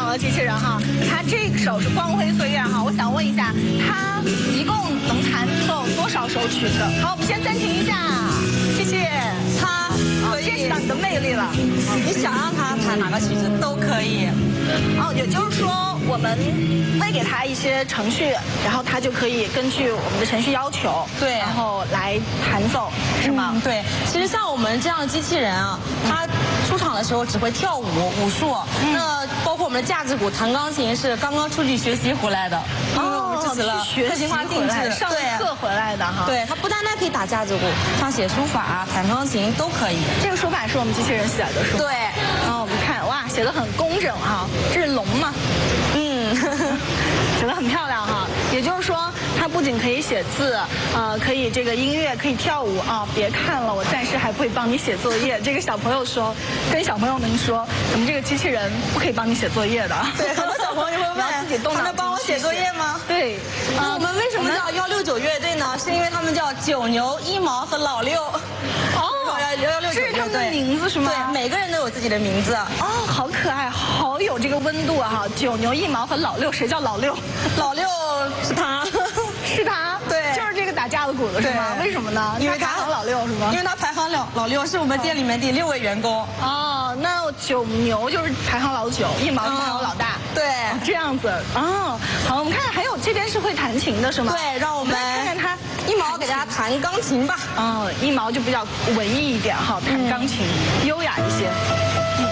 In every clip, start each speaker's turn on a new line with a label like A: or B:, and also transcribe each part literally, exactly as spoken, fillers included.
A: 的机器人哈，它这个手是光辉岁月哈。我想问一下，它一共能弹奏多少首曲子？好，我们先暂停一下，谢谢。它可以见识到你的魅力了。
B: 你想让它弹哪个曲子都可以。
A: 哦，也就是说，我们喂给它一些程序，然后它就可以根据我们的程序要求，
B: 对，
A: 然后来弹奏，是吗？
B: 嗯、对。其实像我们这样的机器人啊，它出场的时候只会跳舞武术，嗯、那包括我们的架子鼓、弹钢琴是刚刚出去学习回来的，
A: 哦，
B: 支持了
A: 学习化定制，上课回来的哈。
B: 对，它不单单可以打架子鼓，像写书法啊、弹钢琴都可以。
A: 这个书法是我们机器人写的，是吗？
B: 对。
A: 然后我们看，哇，写的很工整哈。这是龙吗？嗯，写的很漂亮哈。也就是说，它不仅可以写字，呃，可以这个音乐，可以跳舞啊。别看了，我暂时还不会帮你写作业。这个小朋友说，跟小朋友们说，我们这个机器人不可以帮你写作业的。
B: 对，很多小朋友会问，
A: 自己动脑筋，
B: 能帮我写作业吗？
A: 对。
B: 那我们为什么叫幺六九乐队呢？是因为他们叫九牛一毛和老六。哦。幺六九
A: 这是他们的名字是吗？
B: 对，每个人都有自己的名字。
A: 哦，好可爱，好有这个温度啊！哈，九牛一毛和老六，谁叫老六？
B: 老六是他，
A: 是他，
B: 对，
A: 就是这个打架子鼓的是吗？为什么呢？
B: 因为
A: 他排行老六是吗？
B: 因为他排行老老六，是我们店里面第六位员工。
A: 哦，那九牛就是排行老九，一毛是排行老大。
B: 对，
A: 这样子。哦，好，我们看还有这边是会弹琴的是吗？
B: 对，让我们
A: 看看他。
B: 一毛给大家弹钢琴吧。
A: 哦，一毛就比较文艺一点哈，弹钢琴、嗯、优雅一些。嗯。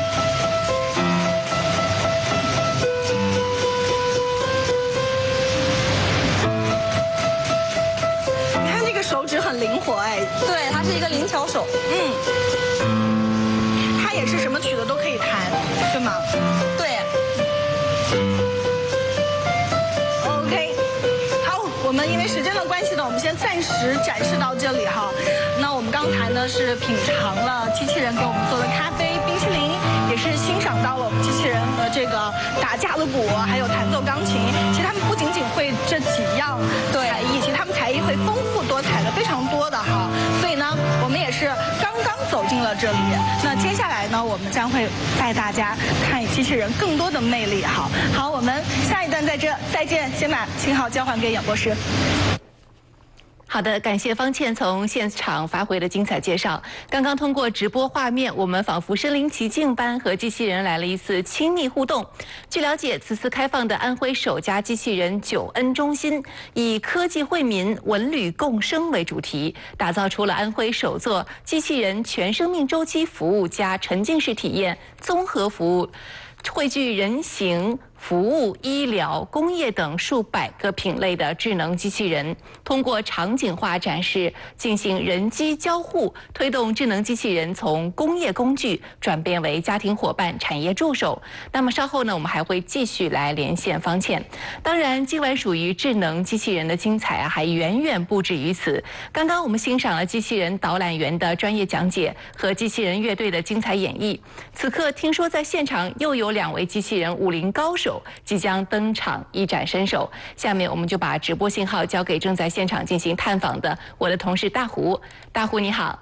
A: 你看这个手指很灵活哎。
B: 对，它是一个灵巧手。
A: 嗯。它也是什么曲子都可以弹，对吗？
B: 对。
A: 我们因为时间的关系呢，我们先暂时展示到这里哈。那我们刚才呢是品尝了机器人给我们做的咖啡、冰淇淋，也是欣赏到了我们机器人和这个打架子鼓，还有弹奏钢琴。其实他们不仅仅会这几样才艺，其实他们才艺会丰富多彩的非常多的哈。所以呢，我们也是刚刚走进了这里。那接下来呢，我们将会带大家看机器人更多的魅力哈。好，我们下一段在这再见，先把信号交还给演播室。
C: 好的，感谢方倩从现场发挥的精彩介绍。刚刚通过直播画面，我们仿佛身临其境般和机器人来了一次亲密互动。据了解，此次开放的安徽首家机器人九恩中心，以科技惠民、文旅共生为主题，打造出了安徽首座机器人全生命周期服务加沉浸式体验综合服务，汇聚人形、服务、医疗、工业等数百个品类的智能机器人，通过场景化展示进行人机交互，推动智能机器人从工业工具转变为家庭伙伴、产业助手。那么稍后呢，我们还会继续来连线方倩。当然，今晚属于智能机器人的精彩啊，还远远不止于此。刚刚我们欣赏了机器人导览员的专业讲解和机器人乐队的精彩演绎。此刻听说在现场又有两位机器人武林高手即将登场一展身手。下面我们就把直播信号交给正在现场进行探访的我的同事大胡。大胡你好。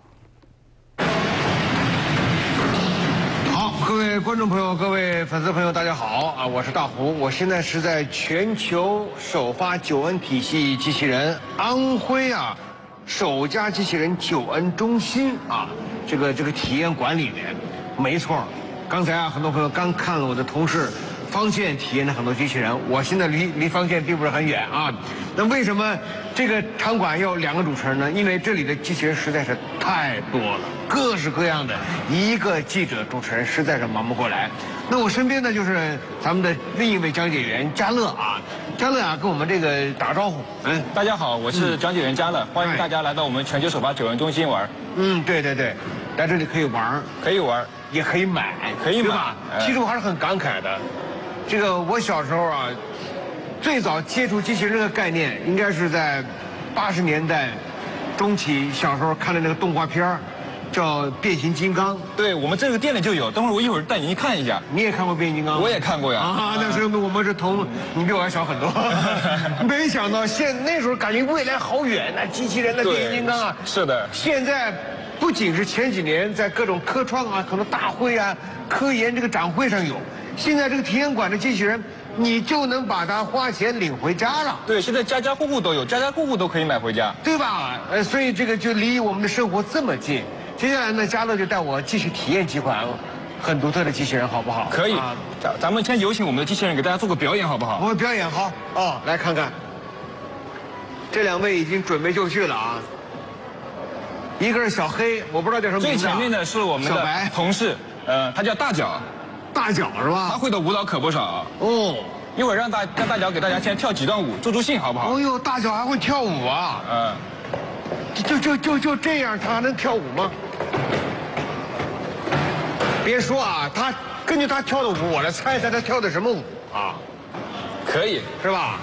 D: 好，各位观众朋友、各位粉丝朋友，大家好啊！我是大胡，我现在是在全球首发九恩体系机器人安徽啊首家机器人九恩中心啊这个这个体验馆里面。没错，刚才啊很多朋友刚看了我的同事方倩体验了很多机器人，我现在离离方倩并不是很远啊。那为什么这个场馆要两个主持人呢？因为这里的机器人实在是太多了，各式各样的，一个记者主持人实在是忙不过来。那我身边呢就是咱们的另一位讲解员嘉乐啊，嘉乐啊跟我们这个打招呼。
E: 嗯，大家好，我是讲解员嘉乐，嗯、欢迎大家来到我们全球首发九恩中心玩。
D: 嗯，对对对，来这里可以玩，
E: 可以玩，
D: 也可以买，
E: 可以买，
D: 对吧？其实我还是很感慨的。这个我小时候啊，最早接触机器人这个概念，应该是在八十年代中期，小时候看的那个动画片儿，叫《变形金刚》。
E: 对，我们这个店里就有，等会儿我一会儿带您看一下。
D: 你也看过《变形金刚》？
E: 我也看过呀。
D: 啊，那时候我们是同，你比我还小很多。没想到现那时候感觉未来好远呐，机器人的变形金刚啊。
E: 是的。
D: 现在不仅是前几年在各种科创啊、可能大会啊、科研这个展会上有。 现在这个体验馆的机器人，你就能把它花钱领回家了。
E: 对，现在家家户户都有，家家户户都可以买回家，
D: 对吧？呃，所以这个就离我们的生活这么近。接下来呢，嘉乐就带我继续体验几款很独特的机器人，好不好？
E: 可以。
D: 啊、
E: 咱咱们先有请我们的机器人给大家做个表演，好不好？
D: 我表演好哦，来看看，这两位已经准备就绪了啊。一个是小黑，我不知道叫什么名字、啊。
E: 最前面的是我们的
D: 小白
E: 同事，呃，他叫大脚，
D: 大脚是吧？
E: 他会的舞蹈可不少。
D: 哦，
E: 一会儿让大让大脚给大家先跳几段舞，助助兴，好不好？
D: 哦呦，大脚还会跳舞啊！
E: 嗯，
D: 就就就就这样，他还能跳舞吗？别说啊，他根据他跳的舞，我来猜猜他跳的什么舞啊？
E: 可以，
D: 是吧？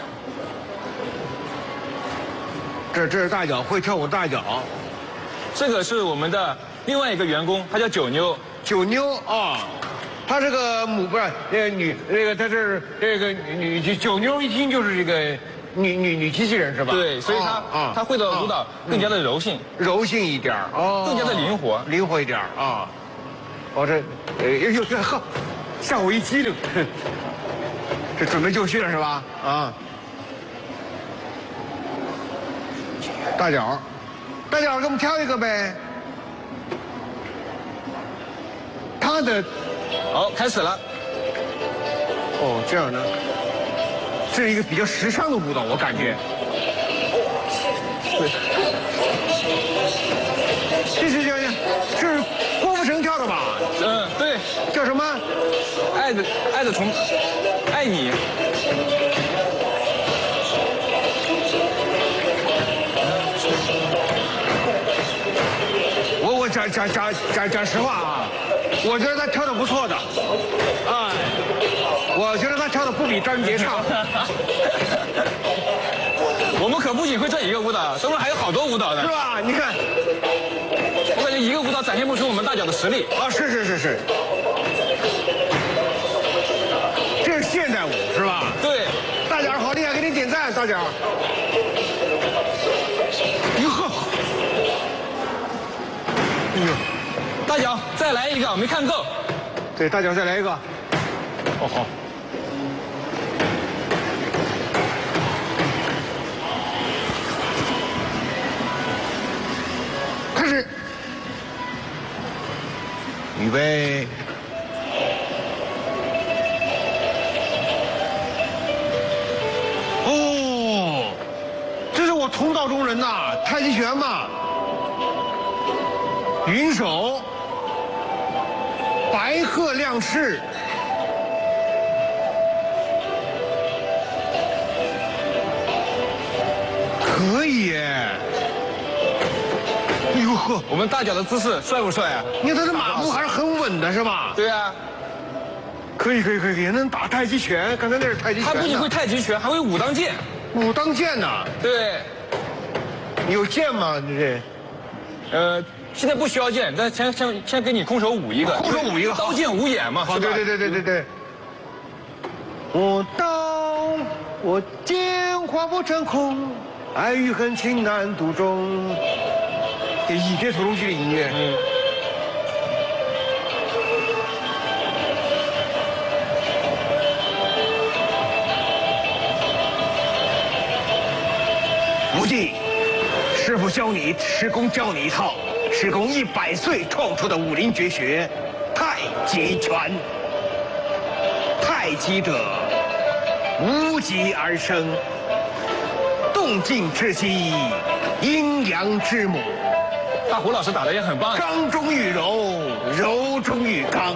D: 这这是大脚，会跳舞的大脚。
E: 这个是我们的另外一个员工，她叫九妞。
D: 九妞啊，她这个母不是那个女那个，她是这个女女九妞，一听就是这个女女女机器人是吧？
E: 对，所以她
D: 啊
E: 她会的舞蹈更加的柔性，
D: 柔性一点哦，
E: 更加的灵活，
D: 灵活一点啊。我这哎呦这呵，吓我一激灵，这准备就绪了是吧？啊，大脚，大脚给我们挑一个呗。他的
E: 好，开始了。
D: 哦，这样的，这是一个比较时尚的舞蹈，我感觉。对，这是叫是郭富城跳的吧？
E: 嗯，对，
D: 叫什么？
E: 爱的爱的从爱你。
D: 我我讲讲讲讲讲实话啊，我觉得他跳的不错的，哎，我觉得他跳的不比张杰差。
E: 我们可不仅会这一个舞蹈，等会还有好多舞蹈呢，
D: 是吧？你看，
E: 我感觉一个舞蹈展现不出我们大脚的实力
D: 啊！是是是是，这是现代舞是吧？
E: 对，
D: 大脚好厉害，给你点赞，大脚。哟呵，哎呦，
E: 大脚再来一个，没看够。
D: 对，大脚再来一个。哦好。开始，预备。哦，这是我同道中人呐，太极拳嘛。云手，白鹤亮翅，可以耶。哎呦呵，
E: 我们大脚的姿势帅不帅啊？
D: 你看他的马步还是很稳的，是吧？
E: 对啊，
D: 可以可以可以，也能打太极拳。刚才那是太极拳。
E: 他不仅会太极拳，还会武当剑。
D: 武当剑呐？
E: 对，
D: 有剑吗？你这？
E: 呃，现在不需要剑，但先先先给你空手舞一个。
D: 空手舞一个，
E: 刀剑无眼嘛。
D: 好，对对对对对对。我刀，我剑划不成空，爱与恨情难独钟。这《倚天屠龙记》的音乐。嗯。无忌，师傅教你，师公教你一套，师公一百岁创出的武林绝学——太极拳。太极者，无极而生，动静之机，阴阳之母。
E: 大胡老师打的也很棒。
D: 刚中寓柔，柔中寓刚。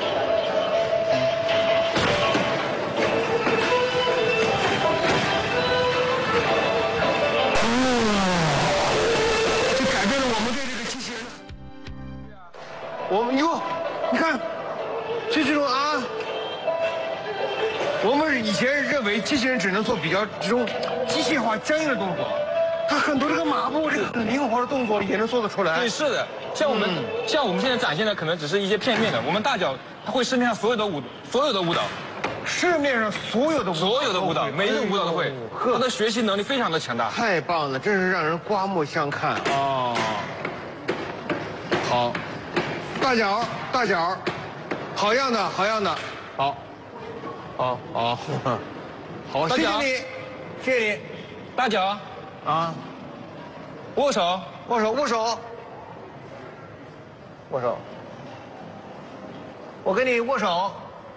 D: 这改变了我们对这个机器人。我们哟，你看，就这种啊。我们以前认为机器人只能做比较这种机械化、僵硬的动作。它很多这个马步，这个很灵活的动作也能做得出来。
E: 对，是的，像我们、嗯、像我们现在展现的可能只是一些片面的，我们大脚它会市面上所有的舞所有的舞蹈，
D: 市面上所有的舞
E: 所有的舞蹈，每一种舞蹈都会，他的学习能力非常的强大。
D: 太棒了，真是让人刮目相看哦。好，大脚大脚，好样的好样的， 好，好，好，好，谢谢你，谢谢你，
E: 大脚，
D: 啊，
E: 握手，
D: 握手，握手，握手，我跟你握手。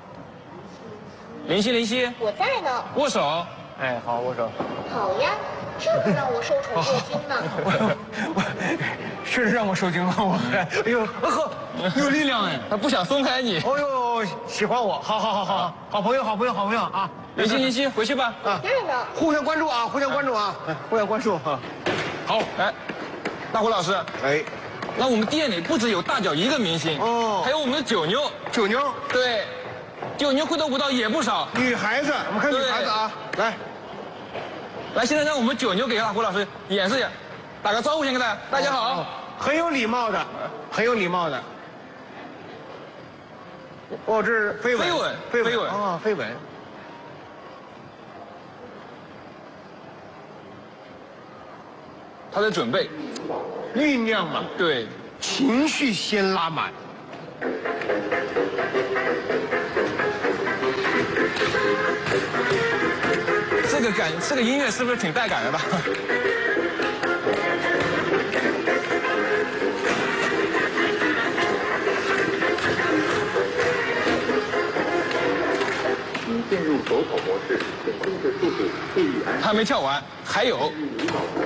E: 林夕，林夕，
F: 我在呢。
E: 握手。
D: 哎，好，握手。
F: 好呀，这不让我受宠若惊呢。
D: 我我确实让我受惊了，我哎呦呵，有力量哎。
E: 他不想松开你。
D: 哦呦，喜欢我，好好好好，好朋友，好朋友，好朋友啊！
E: 林夕，林夕，回去吧。
D: 啊，
F: 在呢。
D: 互相关注啊，互相关注啊，互相关注啊。
E: 好，来，大胡老师，
D: 哎，
E: 那我们店里不只有大脚一个明星，
D: 哦
E: 还有我们的九妞。
D: 九妞，
E: 对，九妞会的舞蹈也不少。
D: 女孩子，我们看女孩子啊，来，
E: 来，现在让我们九妞给大胡老师演示一下，打个招呼先跟大家，大家好。
D: 很有礼貌的，很有礼貌的。哦，这是飞吻，
E: 飞吻
D: 飞
E: 飞吻
D: 啊，飞吻。
E: 他在准备，
D: 酝酿嘛，
E: 对，
D: 情绪先拉满。
E: 这个感，这个音乐是不是挺带感的吧？
G: 进入走跑模式，请控制速度，注意安全。
E: 还没跳完，还有。